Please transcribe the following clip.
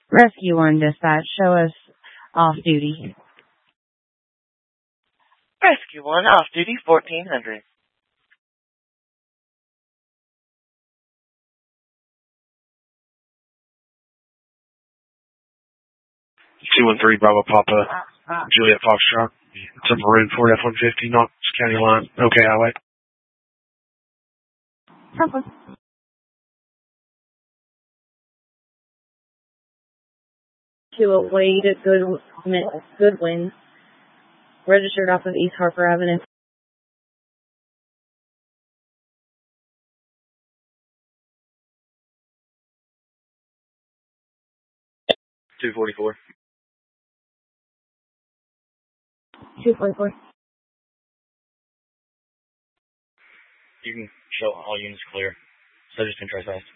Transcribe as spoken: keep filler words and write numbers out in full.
Rescue one dispatch, show us off duty. Rescue one off duty, fourteen hundred. two one three Bravo Papa, Juliet Foxtrot. It's a Maroon Ford F one fifty, Knox County line. Okay, highway. Perfect. To a Wade at Good, Goodwin, registered off of East Harper Avenue. two forty-four. two forty-four. You can show all units clear. So just can try fast.